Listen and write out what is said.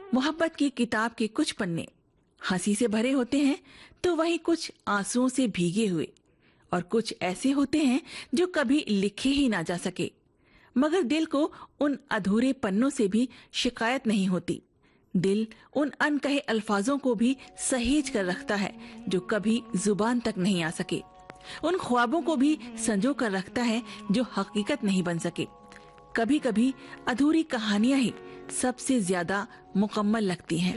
मोहब्बत की किताब के कुछ पन्ने हंसी से भरे होते हैं तो वहीं कुछ आंसुओं से भीगे हुए, और कुछ ऐसे होते हैं जो कभी लिखे ही ना जा सके। मगर दिल को उन अधूरे पन्नों से भी शिकायत नहीं होती। दिल उन अनकहे अल्फाजों को भी सहेज कर रखता है जो कभी जुबान तक नहीं आ सके। उन ख्वाबों को भी संजो कर रखता है जो हकीकत नहीं बन सके। कभी कभी अधूरी कहानियां ही सबसे ज्यादा मुकम्मल लगती हैं।